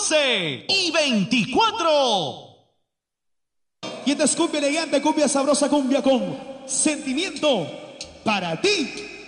12 y 24. Y esta es cumbia elegante, cumbia sabrosa, cumbia con sentimiento para ti.